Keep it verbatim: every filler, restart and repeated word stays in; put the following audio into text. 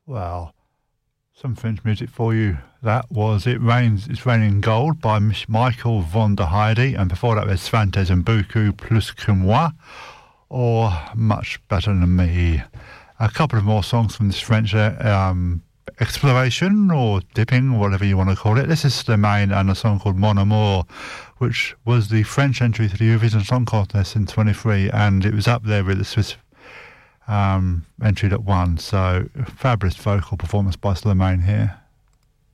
Well, some French music for you. That was It Rains, It's Raining Gold by Michael von der Heide, and before that was Svantes and Beaucoup Plus Que Moi, or Much Better Than Me. A couple of more songs from this French um, exploration, or dipping, or whatever you want to call it. This is Slimane and a song called Mon Amour, which was the French entry to the Eurovision Song Contest in twenty-three, and it was up there with the Swiss um, entry that won. So, fabulous vocal performance by Slimane here.